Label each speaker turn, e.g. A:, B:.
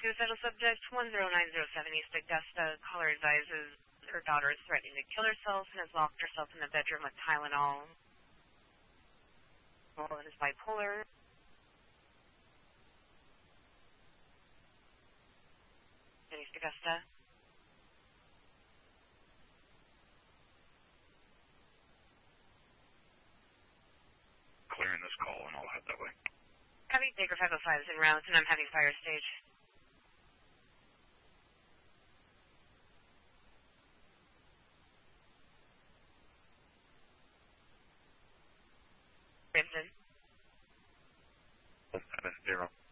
A: Suicidal subject 10907 East Augusta. Caller advises her daughter is threatening to kill herself and has locked herself in the bedroom with Tylenol. And is bipolar. In East Augusta.
B: Clearing this call and I'll head that way.
A: Copy. Baker 505 is en route and I'm having fire stage. Crimson.
B: 7-0.